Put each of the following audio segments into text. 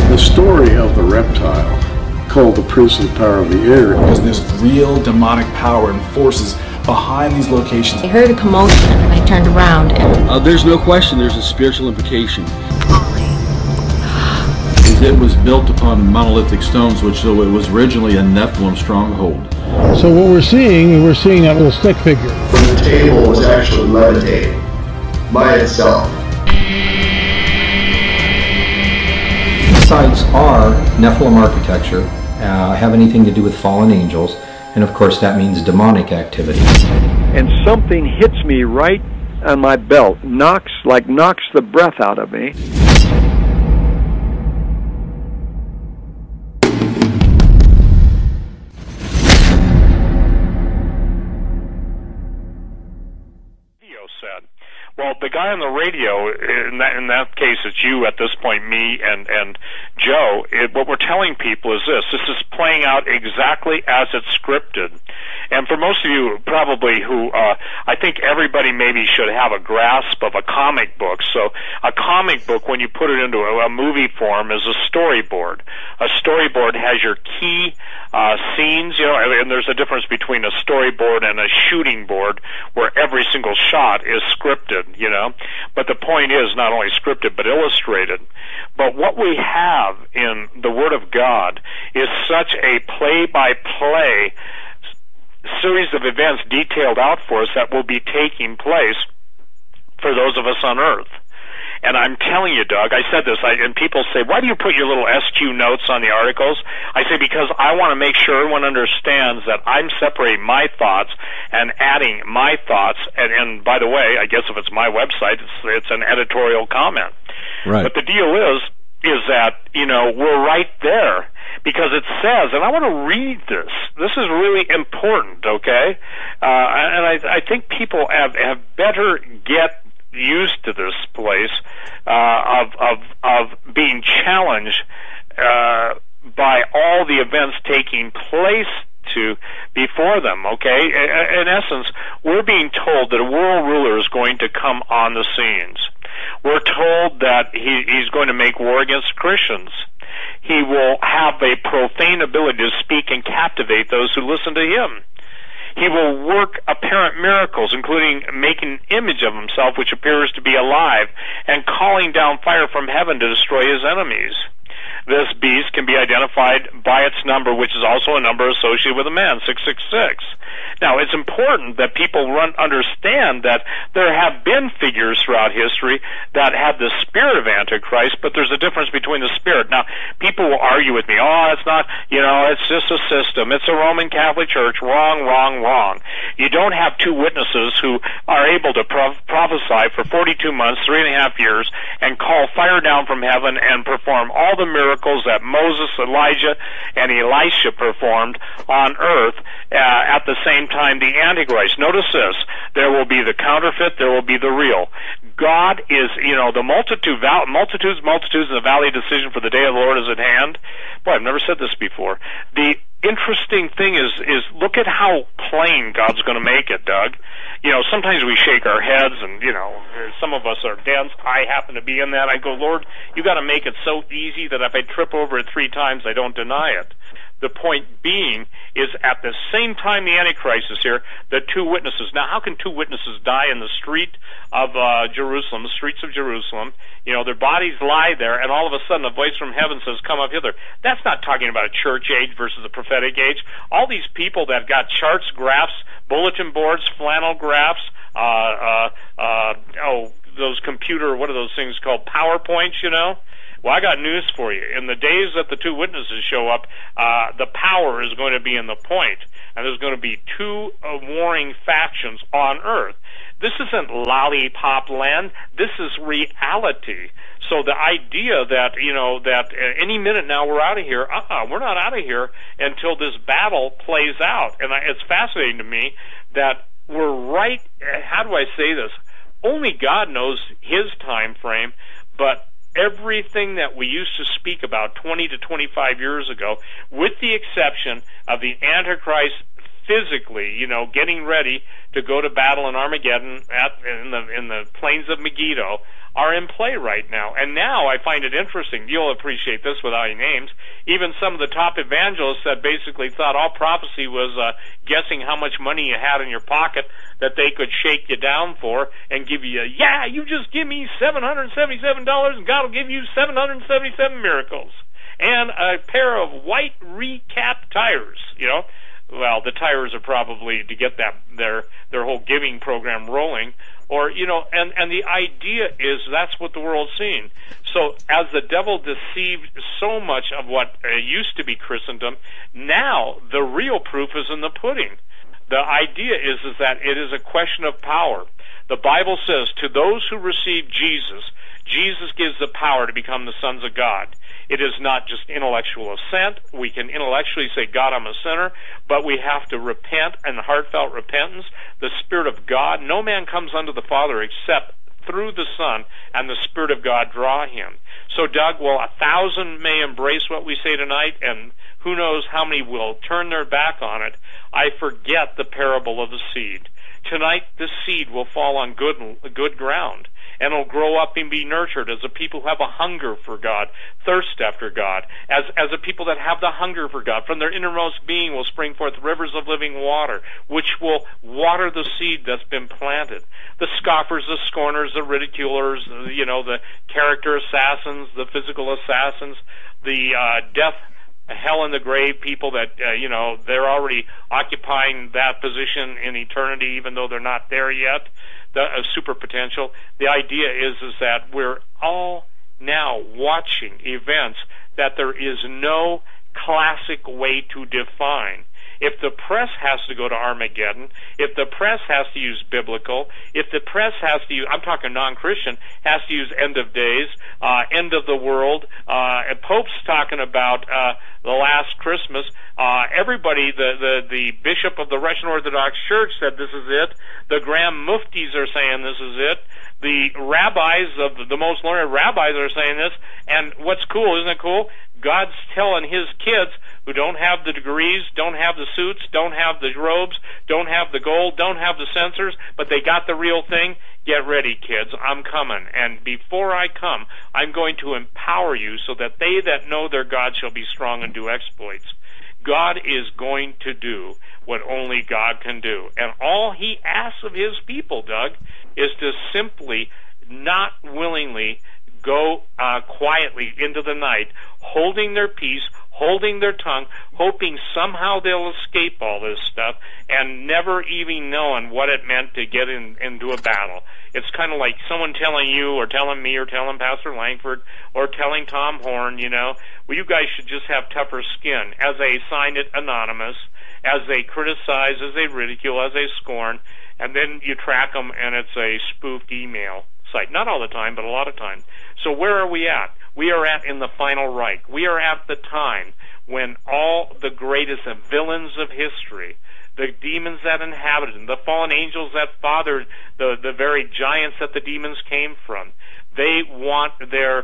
The story of the reptile, called the Prince of the Power of the Air, because there's real demonic power and forces behind these locations. I heard a commotion and I turned around and... there's no question there's a spiritual implication. It was built upon monolithic stones, which so it was originally a Nephilim stronghold. So what we're seeing that little stick figure. The table was actually levitating by itself. Sites are Nephilim architecture, have anything to do with fallen angels, and of course that means demonic activity. And something hits me right on my belt, knocks the breath out of me. Well, the guy on the radio, in that case, it's you at this point, me and Joe. What we're telling people is this is playing out exactly as it's scripted. And for most of you, probably, who I think everybody maybe should have a grasp of a comic book. So a comic book, when you put it into a movie form, is a storyboard. A storyboard has your key scenes, and there's a difference between a storyboard and a shooting board, where every single shot is scripted, But the point is not only scripted but illustrated. But what we have in the Word of God is such a play-by-play series of events detailed out for us that will be taking place for those of us on earth. And I'm telling you, Doug, I said this, and people say, why do you put your little SQ notes on the articles? I say, because I want to make sure everyone understands that I'm separating my thoughts and adding my thoughts. And by the way, I guess if it's my website, it's an editorial comment. Right. But the deal is that, we're right there. Because it says, and I want to read this. This is really important, okay? And I think people have better get used to this place of being challenged by all the events taking place before them, okay? In essence, we're being told that a world ruler is going to come on the scenes. We're told that he's going to make war against Christians. He will have a profane ability to speak and captivate those who listen to him. He will work apparent miracles, including making an image of himself which appears to be alive and calling down fire from heaven to destroy his enemies. This beast can be identified by its number, which is also a number associated with a man, 666. Now, it's important that people understand that there have been figures throughout history that have the spirit of Antichrist, but there's a difference between the spirit. Now, people will argue with me, it's not, it's just a system. It's a Roman Catholic Church. Wrong, wrong, wrong. You don't have two witnesses who are able to prophesy for 42 months, 3.5 years, and call fire down from heaven and perform all the miracles that Moses, Elijah, and Elisha performed on earth at the same time the Antichrist. Notice this. There will be the counterfeit, there will be the real. God is, the multitudes in the valley of decision, for the day of the Lord is at hand. Boy, I've never said this before. The interesting thing is look at how plain God's going to make it, Doug. Sometimes we shake our heads and, some of us are dense. I happen to be in that. I go, Lord, you got to make it so easy that if I trip over it 3 times, I don't deny it. The point being is at the same time the Antichrist is here, the two witnesses. Now, how can two witnesses die in the street of Jerusalem, the streets of Jerusalem? Their bodies lie there, and all of a sudden a voice from heaven says, come up hither. That's not talking about a church age versus a prophetic age. All these people that got charts, graphs, bulletin boards, flannel graphs, those computer, what are those things called, PowerPoints, Well, I got news for you. In the days that the two witnesses show up, the power is going to be in the point, and there's going to be two warring factions on earth. This isn't lollipop land. This is reality. So the idea that, that any minute now we're out of here, we're not out of here until this battle plays out. And it's fascinating to me that we're right, how do I say this? Only God knows his time frame, but everything that we used to speak about 20 to 25 years ago, with the exception of the Antichrist physically, getting ready to go to battle in Armageddon in the plains of Megiddo, are in play right now. And now I find it interesting. You'll appreciate this without any names. Even some of the top evangelists that basically thought all prophecy was guessing how much money you had in your pocket that they could shake you down for and give you you just give me $777 and God will give you 777 miracles. And a pair of white recap tires, Well, the tires are probably to get their whole giving program rolling. Or, and the idea is that's what the world's seeing. So as the devil deceived so much of what used to be Christendom, now the real proof is in the pudding. The idea is that it is a question of power. The Bible says, to those who receive Jesus, Jesus gives the power to become the sons of God. It is not just intellectual assent. We can intellectually say, God, I'm a sinner, but we have to repent and heartfelt repentance. The Spirit of God, no man comes unto the Father except through the Son, and the Spirit of God draw him. So, Doug, 1,000 may embrace what we say tonight, and who knows how many will turn their back on it. I forget the parable of the seed. Tonight, this seed will fall on good ground, and it'll grow up and be nurtured as a people who have a hunger for God, thirst after God, as a people that have the hunger for God. From their innermost being will spring forth rivers of living water, which will water the seed that's been planted. The scoffers, the scorners, the ridiculers, the character assassins, the physical assassins, the death, hell in the grave people that, they're already occupying that position in eternity even though they're not there yet. The super potential. The idea is that we're all now watching events that there is no classic way to define. If the press has to go to Armageddon, if the press has to use biblical, if the press has to use, I'm talking non-Christian, has to use end of days, end of the world, and Pope's talking about the last Christmas. Everybody, the bishop of the Russian Orthodox Church said this is it. The Grand Muftis are saying this is it. The rabbis of the most learned rabbis are saying this. And what's cool, isn't it cool? God's telling his kids who don't have the degrees, don't have the suits, don't have the robes, don't have the gold, don't have the censers, but they got the real thing. Get ready, kids. I'm coming. And before I come, I'm going to empower you so that they that know their God shall be strong and do exploits. God is going to do what only God can do. And all he asks of his people, Doug, is to simply not willingly go quietly into the night, holding their peace, holding their tongue, hoping somehow they'll escape all this stuff, and never even knowing what it meant to get into a battle. It's kind of like someone telling you or telling me or telling Pastor Langford or telling Tom Horn, well, you guys should just have tougher skin, as they sign it anonymous, as they criticize, as they ridicule, as they scorn, and then you track them and it's a spoofed email site. Not all the time, but a lot of times. So where are we at? We are at in the final Reich. We are at the time when all the greatest villains of history, the demons that inhabited them, the fallen angels that fathered the very giants that the demons came from, they want their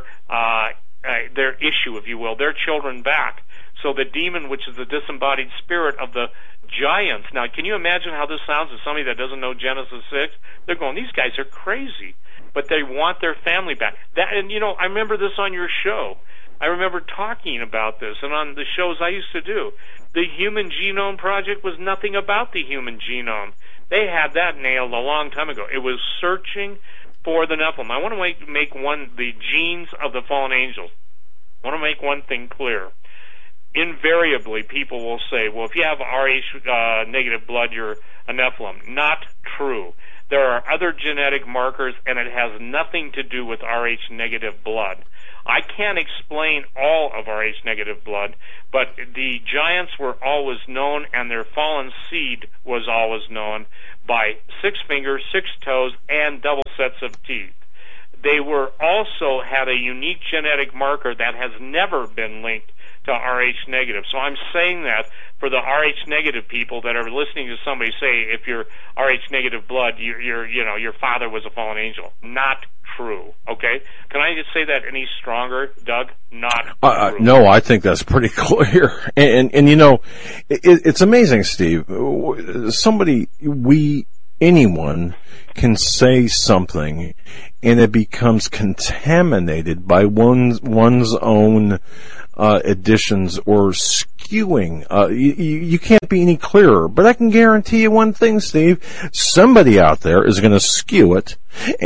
issue, if you will, their children back. So the demon, which is the disembodied spirit of the giants. Now, can you imagine how this sounds to somebody that doesn't know Genesis 6? They're going, these guys are crazy. But they want their family back. And I remember this on your show. I remember talking about this, and on the shows I used to do. The Human Genome Project was nothing about the human genome. They had that nailed a long time ago. It was searching for the Nephilim. I want to make the genes of the fallen angels. I want to make one thing clear. Invariably, people will say, well, if you have Rh negative blood, you're a Nephilim. Not true. There are other genetic markers, and it has nothing to do with Rh negative blood. I can't explain all of Rh negative blood, but the giants were always known, and their fallen seed was always known by 6 fingers, 6 toes, and double sets of teeth. They were also had a unique genetic marker that has never been linked to Rh negative. So I'm saying that for the Rh negative people that are listening to somebody say, if you're Rh negative blood, your father was a fallen angel. Not true. Okay? Can I just say that any stronger, Doug? Not true. No, I think that's pretty clear. And it's amazing, Steve. Anyone can say something, and it becomes contaminated by one's own additions or skewing. You can't be any clearer. But I can guarantee you one thing, Steve. Somebody out there is going to skew it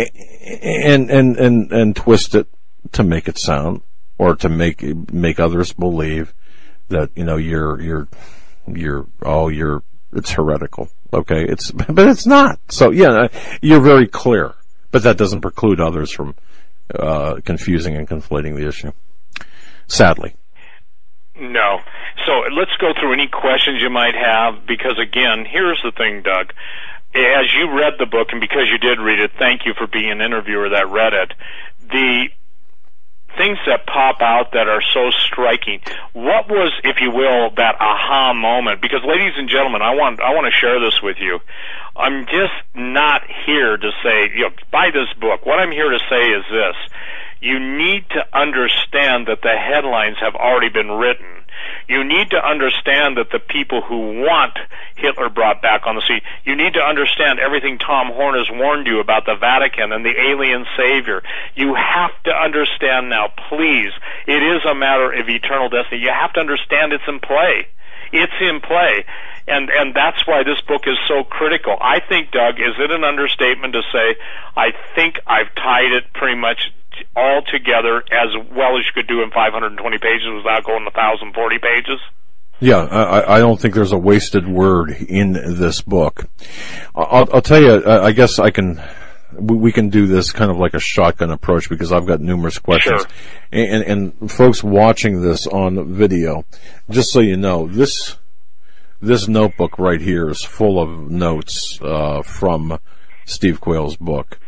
and twist it to make it sound, or to make others believe that, you know, it's heretical. Okay, but it's not. So yeah, you're very clear, but that doesn't preclude others from confusing and conflating the issue. Sadly. No. So let's go through any questions you might have, because again, here's the thing, Doug. As you read the book, and because you did read it, thank you for being an interviewer that read it. The things that pop out that are so striking. What was, if you will, that aha moment? Because, ladies and gentlemen, I want to share this with you. I'm just not here to say, you know, buy this book. What I'm here to say is this. You need to understand that the headlines have already been written. You need to understand that the people who want Hitler brought back on the scene, you need to understand everything Tom Horn has warned you about the Vatican and the alien savior. You have to understand now, please, it is a matter of eternal destiny. You have to understand it's in play. It's in play. And that's why this book is so critical. I think, Doug, is it an understatement to say, I think I've tied it pretty much all together as well as you could do in 520 pages without going 1,040 pages? Yeah, I don't think there's a wasted word in this book. I'll tell you, I guess we can do this kind of like a shotgun approach, because I've got numerous questions. Sure. And folks watching this on video, just so you know, this notebook right here is full of notes from Steve Quayle's book.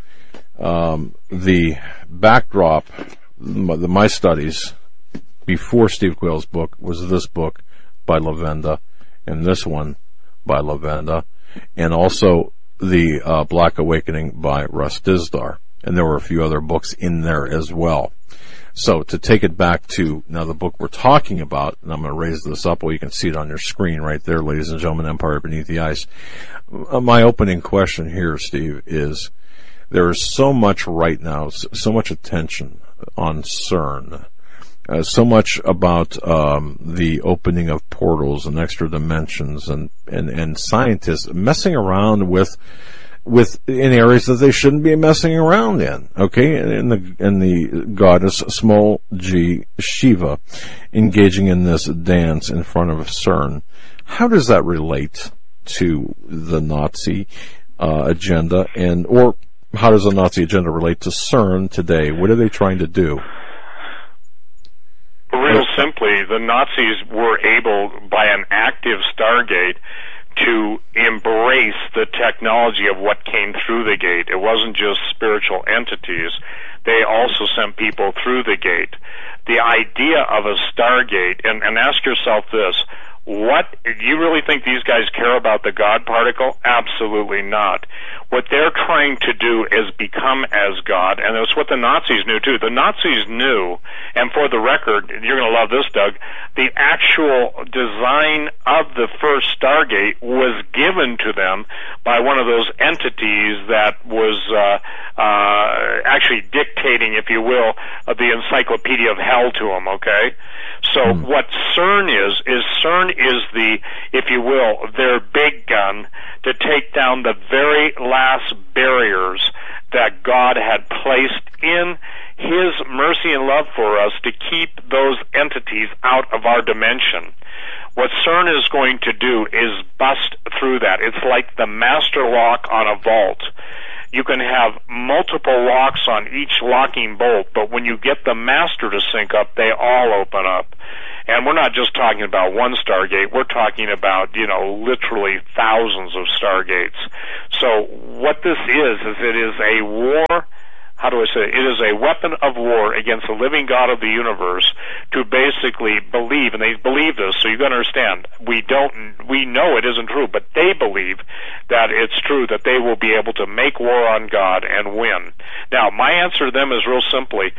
The backdrop, my studies before Steve Quayle's book was this book by Lavenda, and this one by Lavenda, and also the Black Awakening by Russ Dizdar. And there were a few other books in there as well. So to take it back to now the book we're talking about, and I'm going to raise this up where you can see it on your screen right there, ladies and gentlemen, Empire Beneath the Ice. My opening question here, Steve, is there is so much right now, so much attention on CERN, so much about the opening of portals and extra dimensions, and scientists messing around with in areas that they shouldn't be messing around in. Okay, and the goddess small g Shiva engaging in this dance in front of CERN. How does that relate to the Nazi agenda, or how does the Nazi agenda relate to CERN today? What are they trying to do? Real simply, the Nazis were able, by an active Stargate, to embrace the technology of what came through the gate. It wasn't just spiritual entities. They also sent people through the gate. The idea of a Stargate, and ask yourself this, what, do you really think these guys care about the God particle? Absolutely not. What they're trying to do is become as God, and it's what the Nazis knew too. The Nazis knew, and for the record, you're going to love this, Doug, the actual design of the first Stargate was given to them by one of those entities that was actually dictating, if you will, the Encyclopedia of Hell to them, okay? So what CERN is CERN is the, if you will, their big gun to take down the very last barriers that God had placed in His mercy and love for us to keep those entities out of our dimension. What CERN is going to do is bust through that. It's like the master lock on a vault. You can have multiple locks on each locking bolt, but when you get the master to sync up, they all open up. And we're not just talking about one Stargate, we're talking about, literally thousands of Stargates. So what this is it is a war, how do I say it? It is a weapon of war against the living God of the universe to basically believe, and they believe this, so you got to understand, we know it isn't true, but they believe that it's true, that they will be able to make war on God and win. Now, my answer to them is real simply,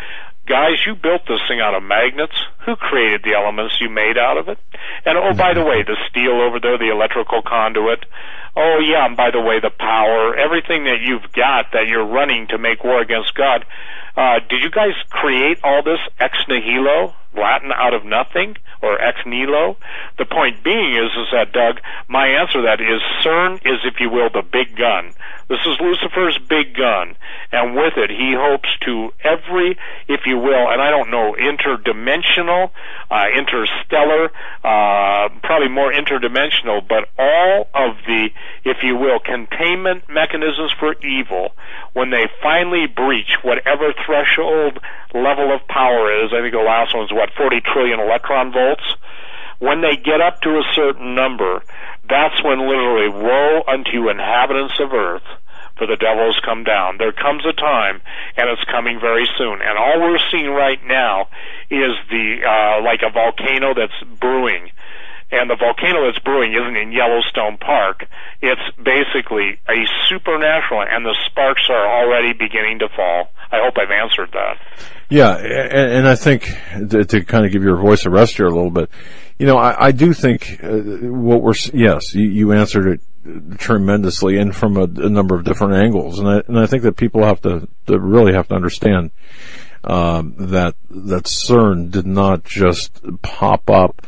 guys, you built this thing out of magnets. Who created the elements you made out of it? And oh, by the way, the steel over there, the electrical conduit. Oh, yeah, and by the way, the power, everything that you've got that you're running to make war against God. Did you guys create all this ex nihilo, Latin out of nothing, or ex nihilo? The point being is that, Doug, my answer to that is CERN is, if you will, the big gun. This is Lucifer's big gun, and with it, he hopes to every, if you will, and I don't know, interdimensional, interstellar, probably more interdimensional, but all of the, if you will, containment mechanisms for evil, when they finally breach whatever threshold level of power is, I think the last one's, 40 trillion electron volts? When they get up to a certain number, that's when literally, woe unto you inhabitants of earth, for the devil has come down. There comes a time, and it's coming very soon. And all we're seeing right now is like a volcano that's brewing. And the volcano that's brewing isn't in Yellowstone Park. It's basically a supernatural, and the sparks are already beginning to fall. I hope I've answered that. Yeah, and I think to kind of give your voice a rest here a little bit, I do think yes, you answered it tremendously and from a number of different angles, and I think that people have to really have to understand that CERN did not just pop up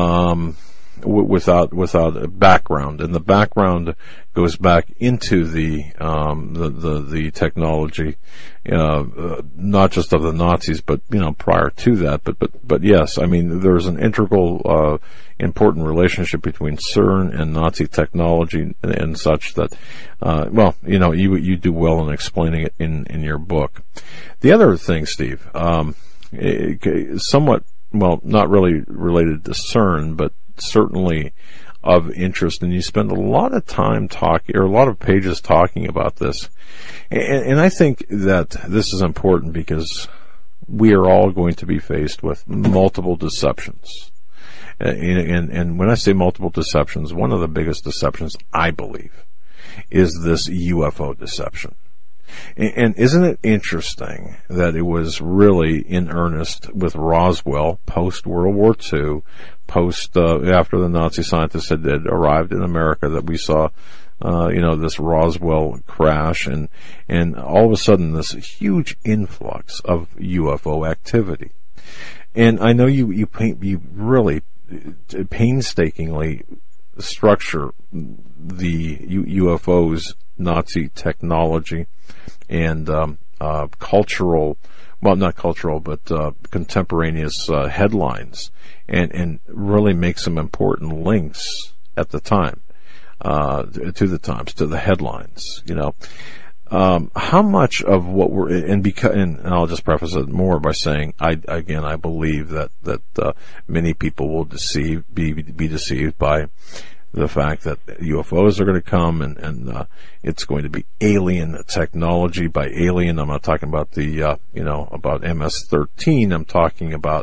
without a background, and the background goes back into the technology, not just of the Nazis, but prior to that. But yes, I mean there's an integral, important relationship between CERN and Nazi technology and such that, you do well in explaining it in your book. The other thing, Steve, somewhat, well, not really related to CERN, but certainly of interest, and you spend a lot of time talking, or a lot of pages talking about this, and I think that this is important because we are all going to be faced with multiple deceptions, and when I say multiple deceptions, one of the biggest deceptions, I believe, is this UFO deception. And isn't it interesting that it was really in earnest with Roswell post World War II, after the Nazi scientists had arrived in America, that we saw, this Roswell crash, and all of a sudden this huge influx of UFO activity. And I know you really painstakingly structure the UFOs, Nazi technology, and contemporaneous headlines, and really make some important links at the time, to the headlines. How much of what we're and I'll just preface it more by saying I believe that many people will be deceived by the fact that UFOs are going to come, and it's going to be alien technology. By alien, I'm not talking about about MS-13. I'm talking about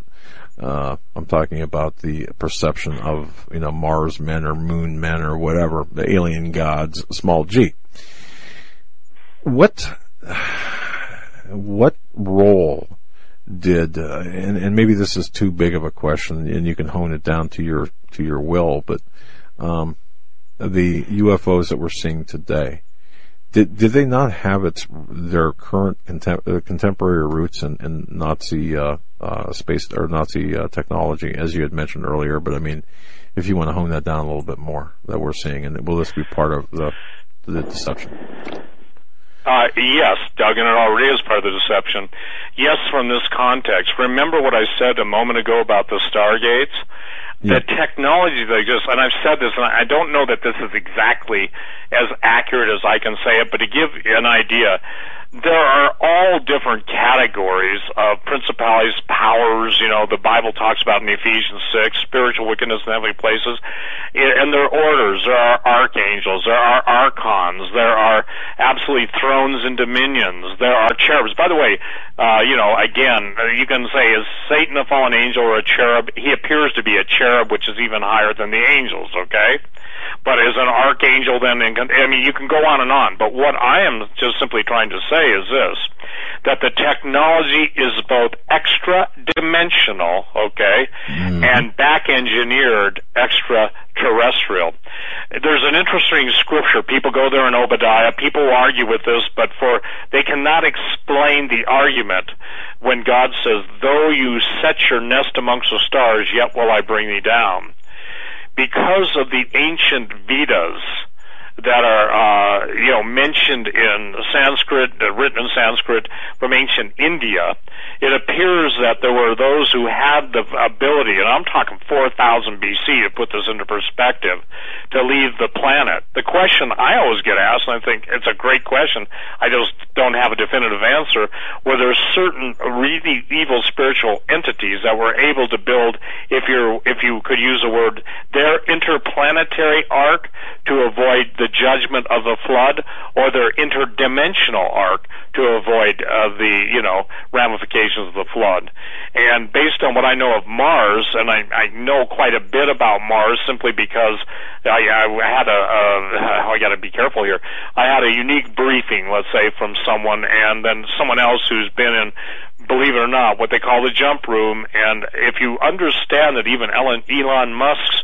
the perception of Mars men or Moon men or whatever, the alien gods, small g. What role did and maybe this is too big of a question, and you can hone it down to your will, but the UFOs that we're seeing today, did they not have their current contemporary roots in Nazi space or Nazi technology, as you had mentioned earlier? But I mean, if you want to hone that down a little bit more, that we're seeing, and will this be part of the deception? Yes, Doug, and it already is part of the deception. Yes, from this context. Remember what I said a moment ago about the Stargates? The technology that exists, and I've said this, and I don't know that this is exactly as accurate as I can say it, but to give you an idea, there are all different categories of principalities, powers, the Bible talks about in Ephesians 6, spiritual wickedness in heavenly places, and there are orders, there are archangels, there are archons, there are absolutely thrones and dominions, there are cherubs. By the way, again, you can say, is Satan a fallen angel or a cherub? He appears to be a cherub, which is even higher than the angels, okay? But is an archangel then, I mean, you can go on and on, but what I am just simply trying to say is this, that the technology is both extra-dimensional, okay, and back-engineered extraterrestrial. There's an interesting scripture. People go there in Obadiah. People argue with this, but they cannot explain the argument when God says, though you set your nest amongst the stars, yet will I bring thee down. Because of the ancient Vedas that are, mentioned in Sanskrit, written in Sanskrit from ancient India, it appears that there were those who had the ability, and I'm talking 4000 BC to put this into perspective, to leave the planet. The question I always get asked, and I think it's a great question, I just don't have a definitive answer, were there certain really evil spiritual entities that were able to build, if you could use a word, their interplanetary ark to avoid the judgment of the flood, or their interdimensional ark to avoid the ramifications of the flood. And based on what I know of Mars, and I know quite a bit about Mars simply because I had I got to be careful here. I had a unique briefing, let's say, from someone, and then someone else who's been in, believe it or not, what they call the jump room. And if you understand that even Elon Musk's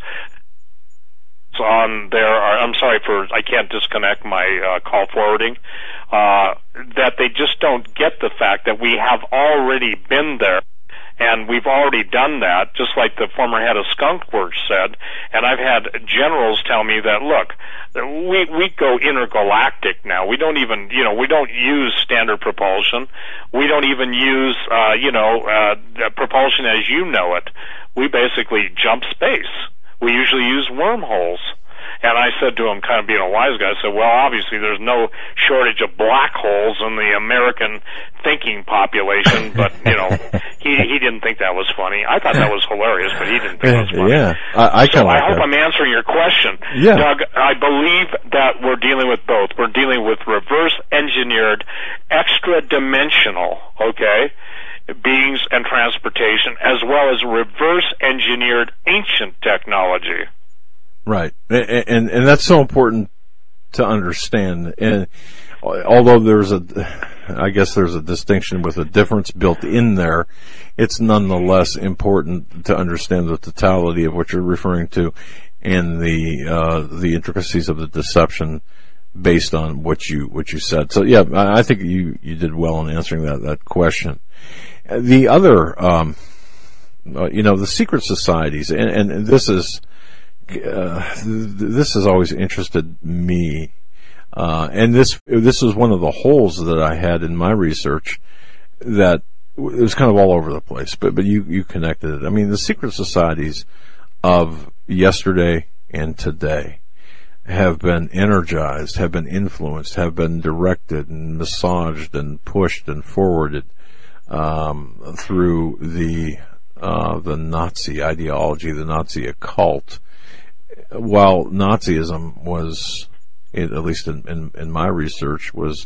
on there, I'm sorry I can't disconnect my call forwarding, that they just don't get the fact that we have already been there, and we've already done that, just like the former head of Skunk Works said. And I've had generals tell me that, look, we go intergalactic now. We don't even, we don't use standard propulsion. We don't even use, propulsion as you know it. We basically jump space. We usually use wormholes. And I said to him, kind of being a wise guy, I said, well, obviously there's no shortage of black holes in the American thinking population, but, he didn't think that was funny. I thought that was hilarious, but he didn't think that was funny. Yeah, I hope I'm answering your question. Yeah. Doug, I believe that we're dealing with both. We're dealing with reverse-engineered, extra-dimensional, okay, beings and transportation, as well as reverse-engineered ancient technology. Right, and that's so important to understand. And although there's I guess there's a distinction with a difference built in there, it's nonetheless important to understand the totality of what you're referring to and the intricacies of the deception based on what you said. So yeah, I think you did well in answering that question. The other, the secret societies, and this has always interested me, and this is one of the holes that I had in my research that it was kind of all over the place, but you connected it. I mean, the secret societies of yesterday and today have been energized, have been influenced, have been directed and massaged and pushed and forwarded through the Nazi ideology, the Nazi occult. While Nazism was, at least in my research, was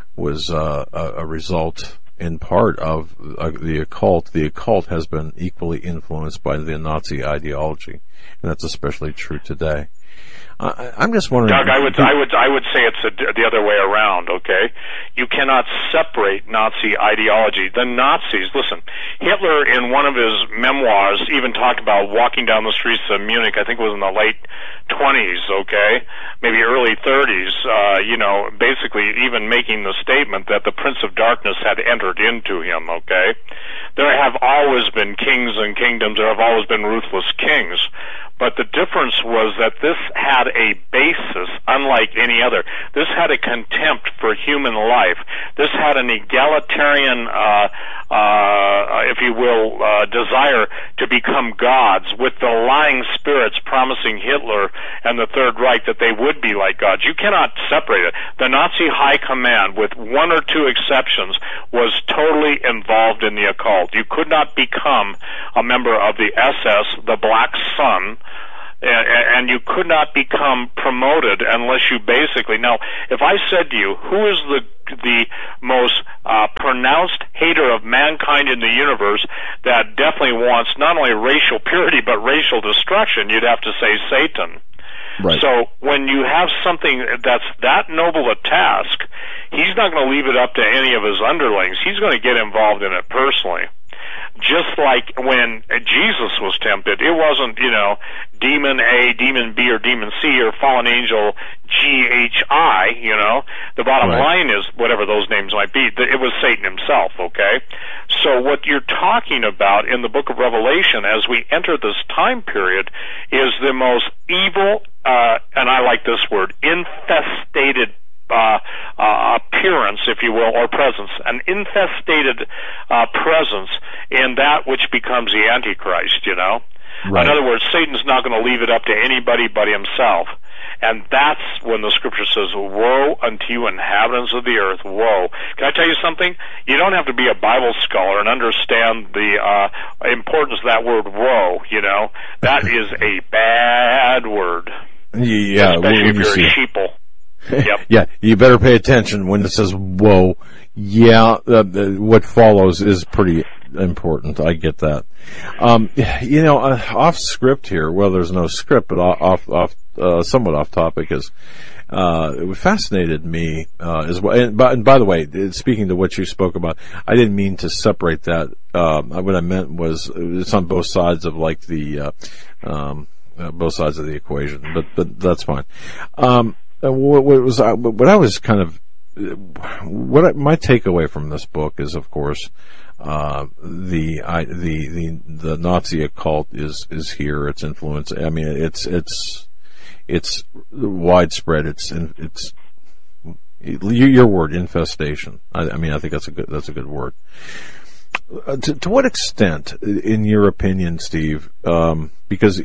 a result in part of the occult. The occult has been equally influenced by the Nazi ideology, and that's especially true today. I'm just wondering, Doug. I would say it's the other way around. Okay, you cannot separate Nazi ideology. The Nazis. Listen, Hitler in one of his memoirs even talked about walking down the streets of Munich. I think it was in the late 20s. Okay, maybe early 30s. Basically even making the statement that the Prince of Darkness had entered into him. Okay, there have always been kings and kingdoms. There have always been ruthless kings. But the difference was that this had a basis unlike any other. This had a contempt for human life. This had an egalitarian, if you will, desire to become gods, with the lying spirits promising Hitler and the Third Reich that they would be like gods. You cannot separate it. The Nazi high command, with one or two exceptions, was totally involved in the occult. You could not become a member of the SS, the Black Sun, and you could not become promoted unless you basically... Now, if I said to you, who is the most pronounced hater of mankind in the universe that definitely wants not only racial purity but racial destruction, you'd have to say Satan. Right. So when you have something that's that noble a task, he's not going to leave it up to any of his underlings. He's going to get involved in it personally. Just like when Jesus was tempted, it wasn't, demon A, demon B, or demon C, or fallen angel GHI, The bottom line is, whatever those names might be, it was Satan himself, okay? So what you're talking about in the book of Revelation as we enter this time period is the most evil, and I like this word, infestated appearance, if you will, or presence, an infestated presence in that which becomes the Antichrist, Right. In other words, Satan's not going to leave it up to anybody but himself. And that's when the scripture says, woe unto you inhabitants of the earth, woe. Can I tell you something? You don't have to be a Bible scholar and understand the importance of that word woe, That is a bad word. Yeah, especially if you're a sheeple. Yep. Yeah, you better pay attention when it says "whoa." Yeah, what follows is pretty important. I get that. Off script here. Well, there's no script, but somewhat off topic is. It fascinated me as well. And by the way, speaking to what you spoke about, I didn't mean to separate that. What I meant was it's on both sides of both sides of the equation. But that's fine. My takeaway from this book is, of course, the Nazi occult is here. Its influence. I mean, it's widespread. It's your word, infestation. I mean, I think that's a good word. To what extent, in your opinion, Steve? Because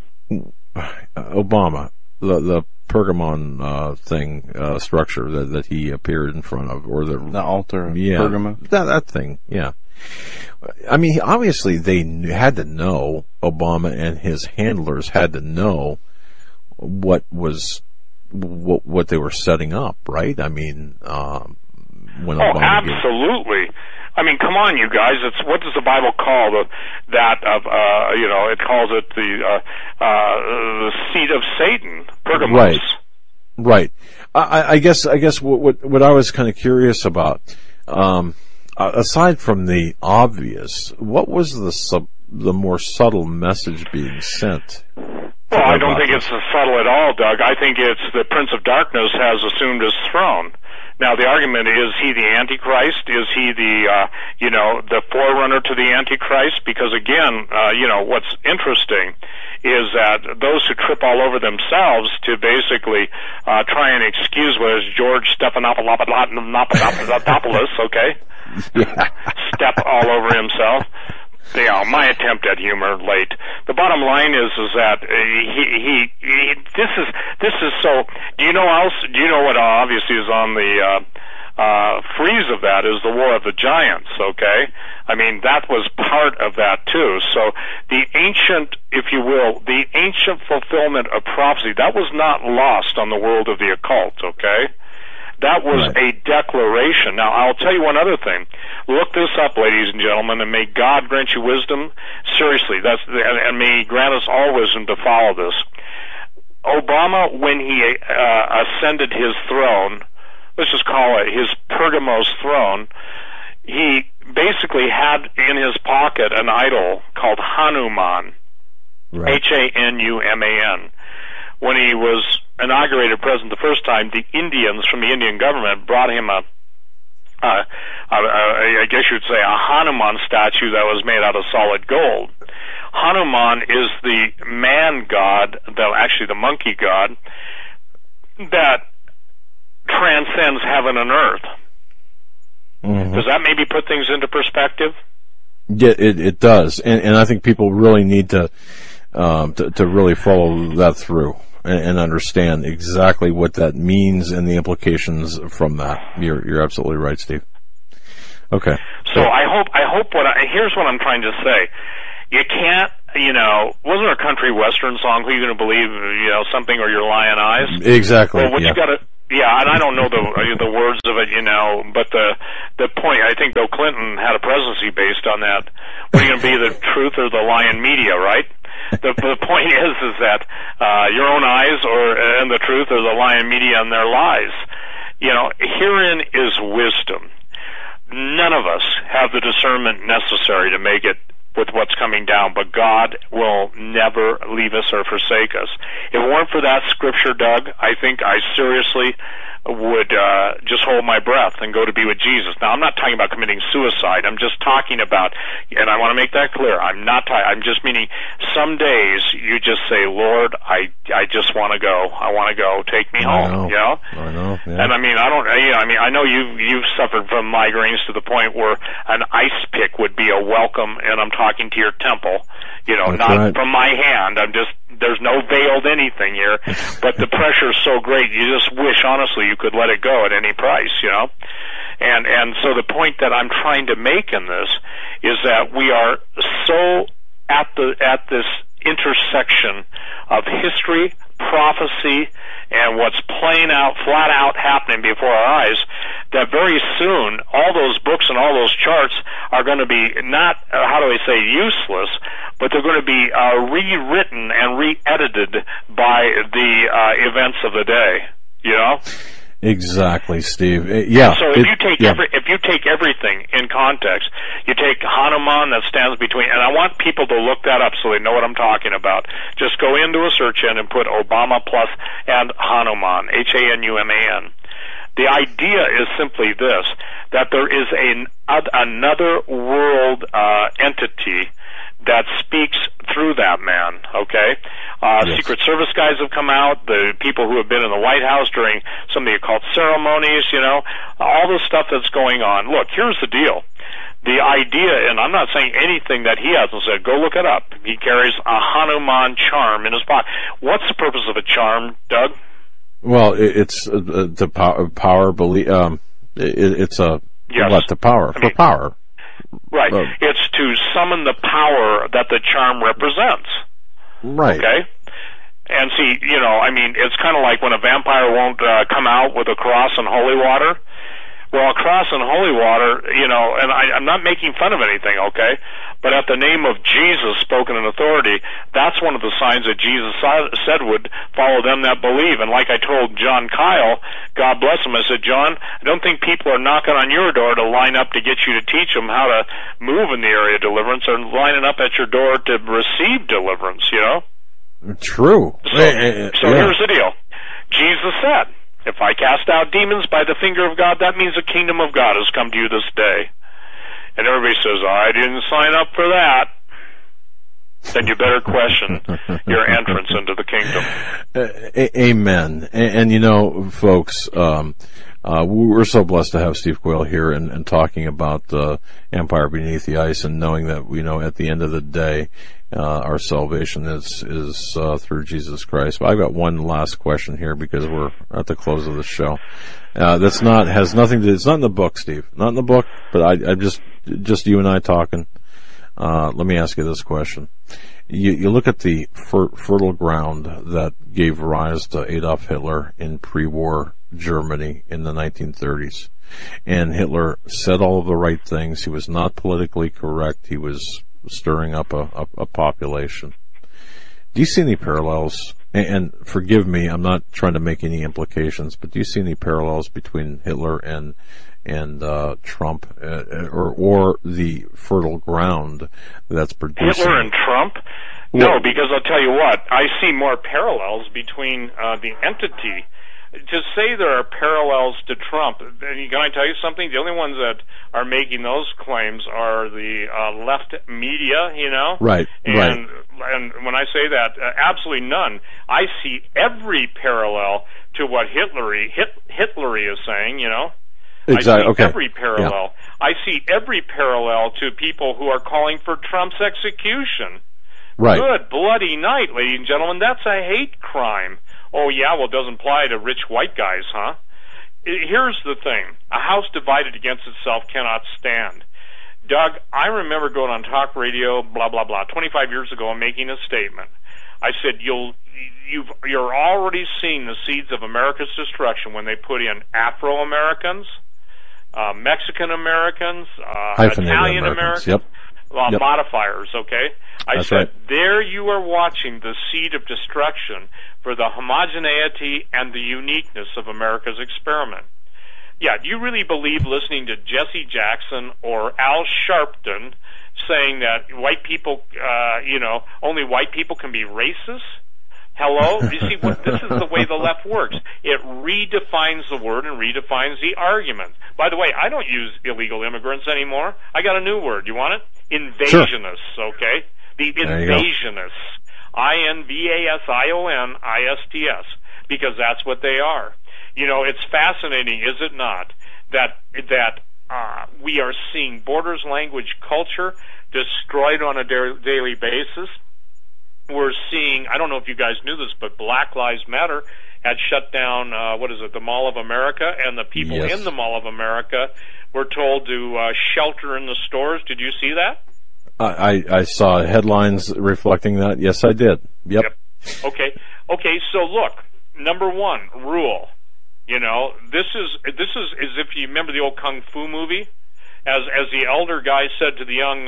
Obama, the Pergamon structure that he appeared in front of, or the altar of Pergamon, that thing, yeah. I mean, obviously they had to know. Obama and his handlers had to know what they were setting up, right? I mean, when Obama absolutely. I mean, come on, you guys. It's what does the Bible call it calls it the seat of Satan, Pergamos. Right. I guess what I was kind of curious about, aside from the obvious, what was the more subtle message being sent? Well, I don't think it's subtle at all, Doug. I think it's the Prince of Darkness has assumed his throne. Now, the argument is he the Antichrist? Is he the forerunner to the Antichrist? Because again, what's interesting is that those who trip all over themselves to basically try and excuse what is George Stephanopoulos, okay? Yeah. Step all over himself. My attempt at humor late. The bottom line is that this is so. Do you know what obviously is on the frieze of that is the War of the Giants, okay? I mean, that was part of that too. So the ancient, if you will, the ancient fulfillment of prophecy, that was not lost on the world of the occult, okay? That was a declaration. Now, I'll tell you one other thing. Look this up, ladies and gentlemen, and may God grant you wisdom. Seriously, and may He grant us all wisdom to follow this. Obama, when he ascended his throne, let's just call it his Pergamos throne, he basically had in his pocket an idol called Hanuman, Hanuman. When he was inaugurated president the first time, the Indians from the Indian government brought him I guess you'd say a Hanuman statue that was made out of solid gold. Hanuman is the man god, actually the monkey god, that transcends heaven and earth. Mm-hmm. Does that maybe put things into perspective? Yeah, it does, and I think people really need to really follow that through and understand exactly what that means and the implications from that. You're absolutely right, Steve. Okay. So I hope here's what I'm trying to say. You can't, wasn't there a country western song, Who You Gonna Believe, something, or Your Lion Eyes? Exactly. Well, you gotta, and I don't know the words of it, but the point, I think Bill Clinton had a presidency based on that. What are you gonna be, the truth or the lion media, right? the point is that your own eyes and the truth or the lying media and their lies. Herein is wisdom. None of us have the discernment necessary to make it with what's coming down, but God will never leave us or forsake us. If it weren't for that scripture, Doug, I think I seriously would just hold my breath and go to be with Jesus. Now, I'm not talking about committing suicide. I'm just talking about, and I want to make that clear, I'm just meaning some days you just say, Lord, I just want to go. I want to go. Take me home. I know. Yeah. And I know you've suffered from migraines to the point where an ice pick would be a welcome, and I'm talking to your temple. That's not right. from my hand. There's no veiled anything here, but the pressure's so great, you just wish, honestly, you could let it go at any price, And so the point that I'm trying to make in this is that we are so at this intersection of history, prophecy, and what's playing out, flat out happening before our eyes, that very soon all those books and all those charts are going to be not, useless, but they're going to be rewritten and re-edited by the events of the day, Exactly, Steve. Yeah. So if you take everything in context, you take Hanuman that stands between, and I want people to look that up so they know what I'm talking about. Just go into a search engine and put Obama plus and Hanuman, Hanuman. The idea is simply this, that there is another world entity that speaks through that man, okay? Yes. Secret Service guys have come out, the people who have been in the White House during some of the occult ceremonies, all the stuff that's going on. Look, here's the deal. The idea, and I'm not saying anything that he hasn't said, go look it up. He carries a Hanuman charm in his pocket. What's the purpose of a charm, Doug? Well, it's the power belief. It's a what the power for power. Right. It's to summon the power that the charm represents. Right. Okay. And see, it's kind of like when a vampire won't come out with a cross and holy water. Well, a cross and holy water, and I'm not making fun of anything, okay? But at the name of Jesus spoken in authority, that's one of the signs that Jesus said would follow them that believe. And like I told John Kyle, God bless him, I said, John, I don't think people are knocking on your door to line up to get you to teach them how to move in the area of deliverance, or lining up at your door to receive deliverance, True. So here's the deal. Jesus said, if I cast out demons by the finger of God, that means the kingdom of God has come to you this day. And everybody says, I didn't sign up for that. Then you better question your entrance into the kingdom. Amen. And folks, we're so blessed to have Steve Quayle here and talking about Empire Beneath the Ice, and knowing that, at the end of the day, our salvation is through Jesus Christ. But I've got one last question here because we're at the close of the show. It's not in the book, Steve. Not in the book, but I'm just you and I talking. Let me ask you this question. You look at the fertile ground that gave rise to Adolf Hitler in pre-war Germany in the 1930s. And Hitler said all of the right things. He was not politically correct. He was stirring up a population. Do you see any parallels? And forgive me, I'm not trying to make any implications, but do you see any parallels between Hitler and Trump, or the fertile ground that's producing Hitler and Trump? No, because I'll tell you what, I see more parallels between the entity. To say there are parallels to Trump, can I tell you something? The only ones that are making those claims are the left media, Right, and when I say that, absolutely none. I see every parallel to what Hitler is saying, Exactly. I see okay. every parallel. Yeah. I see every parallel to people who are calling for Trump's execution. Right. Good bloody night, ladies and gentlemen. That's a hate crime. Oh, yeah, well, it doesn't apply to rich white guys, huh? Here's the thing. A house divided against itself cannot stand. Doug, I remember going on talk radio, blah, blah, blah, 25 years ago and making a statement. I said, you're already seeing the seeds of America's destruction when they put in Afro-Americans, Mexican-Americans, Italian-Americans. Yep. modifiers, okay? I said, right. there you are watching the seed of destruction for the homogeneity and the uniqueness of America's experiment. Yeah, do you really believe listening to Jesse Jackson or Al Sharpton saying that white people, only white people can be racist? Hello? You see, this is the way the left works. It redefines the word and redefines the argument. By the way, I don't use illegal immigrants anymore. I got a new word. You want it? Invasionists, okay? The invasionists. INVASIONISTS. Because that's what they are. You know, it's fascinating, is it not, that we are seeing borders, language, culture destroyed on a daily basis. We're seeing, I don't know if you guys knew this, but Black Lives Matter had shut down, the Mall of America, and the people in the Mall of America were told to shelter in the stores. Did you see that? I saw headlines reflecting that. Yes, I did. Yep. Okay, so look, number one, rule. You know, this is as if you remember the old Kung Fu movie, as the elder guy said to the young,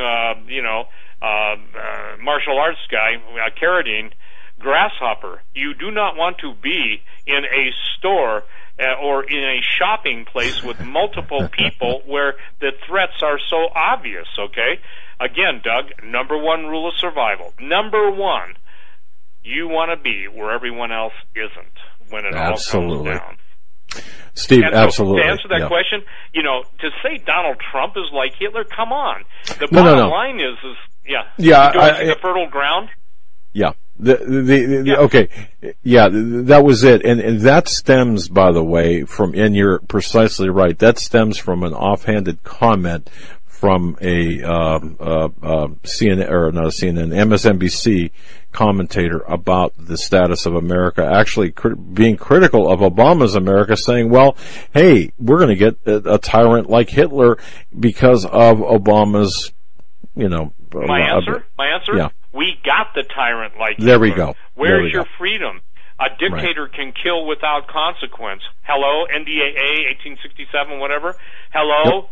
martial arts guy, Carradine, grasshopper, you do not want to be in a store or in a shopping place with multiple people where the threats are so obvious, okay? Again, Doug, number one rule of survival. Number one, you want to be where everyone else isn't when it all comes down. Steve, and absolutely. To answer that question, you know, to say Donald Trump is like Hitler, come on. The bottom line is the fertile ground. Yeah. Okay. Yeah, that was it. And that stems, by the way, and you're precisely right, that stems from an offhanded comment from a CNN, or not a CNN, MSNBC commentator about the status of America, actually being critical of Obama's America, saying, well, hey, we're going to get a tyrant like Hitler because of Obama's, My answer? Yeah. We got the tyrant like Hitler. There we go. Where's your freedom? A dictator can kill without consequence. Hello, NDAA, 1867, whatever. Hello,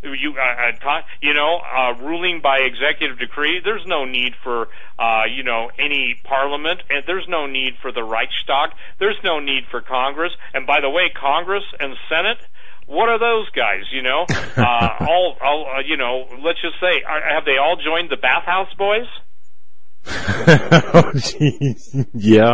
ruling by executive decree. There's no need for, any parliament, and there's no need for the Reichstag. There's no need for Congress. And by the way, Congress and Senate, what are those guys? Let's just say, have they all joined the Bathhouse Boys? Oh, geez. Yeah.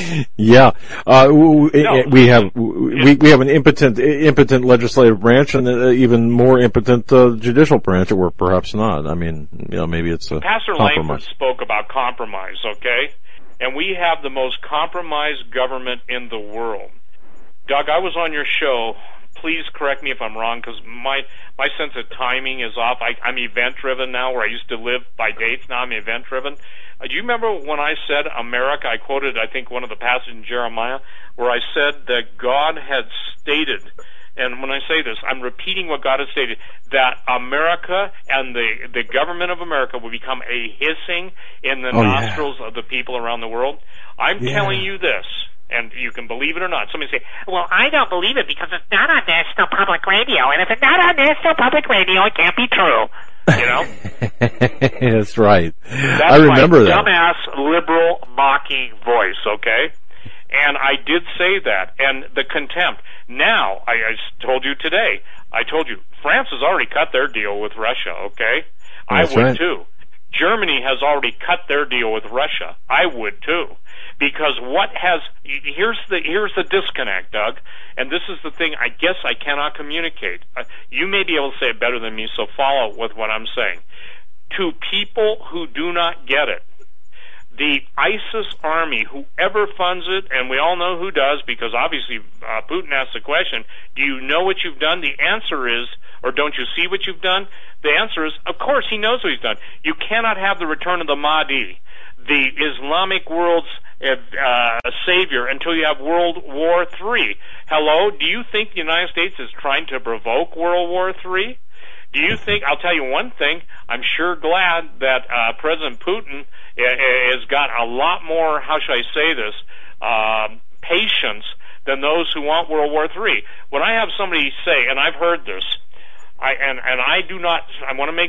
We have an impotent legislative branch and an even more impotent judicial branch, or perhaps not. I mean, maybe it's a Pastor compromise. Langford spoke about compromise, okay? And we have the most compromised government in the world. Doug, I was on your show. Please correct me if I'm wrong, because my sense of timing is off. I'm event-driven now, where I used to live by dates. Now I'm event-driven. Do you remember when I said America? I quoted, I think, one of the passages in Jeremiah, where I said that God had stated, and when I say this, I'm repeating what God has stated, that America and the government of America will become a hissing in the nostrils of the people around the world. I'm telling you this. And you can believe it or not. Somebody say, well, I don't believe it because it's not on National Public Radio. And if it's not on National Public Radio, it can't be true. That's right. That's I remember my that. dumbass liberal mocking voice, okay? And I did say that. And the contempt. Now, I told you today, France has already cut their deal with Russia, okay? That's I would right. too. Germany has already cut their deal with Russia. I would too. Because here's the disconnect, Doug, and this is the thing I guess I cannot communicate. You may be able to say it better than me, so follow with what I'm saying. To people who do not get it, the ISIS army, whoever funds it, and we all know who does, because obviously Putin asked the question, do you know what you've done? The answer is, or don't you see what you've done? The answer is, of course, he knows what he's done. You cannot have the return of the Mahdi, the Islamic world's savior, until you have World War III. Hello? Do you think the United States is trying to provoke World War III? Do you think, I'll tell you one thing, I'm sure glad that President Putin has got a lot more, how should I say this, patience than those who want World War III. When I have somebody say, and I've heard this, I want to make